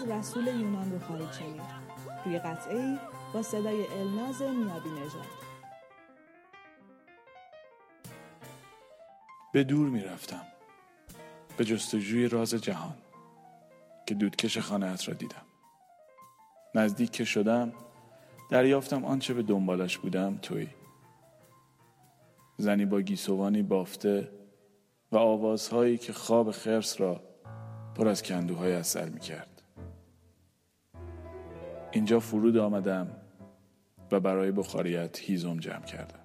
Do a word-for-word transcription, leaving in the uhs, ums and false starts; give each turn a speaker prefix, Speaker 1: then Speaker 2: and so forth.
Speaker 1: رسول یونان رو خواهید شنید. روی قطعه‌ای با صدای الناز نیابی نژاد.
Speaker 2: به دور می رفتم، به جستجوی راز جهان، که دودکش خانه‌ات را دیدم. نزدیک که شدم دریافتم آنچه به دنبالش بودم تویی. زنی با گیسوانی بافته و آوازهایی که خواب خرس را پر از کندوهای عسل می کرد. اینجا فرود آمدم و برای بخاریت هیزم جمع کردم.